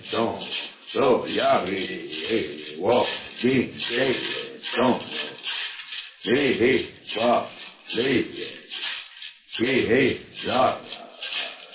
Son, So, Yari, Walk, King, Son, Hey, Wa, Hey, La,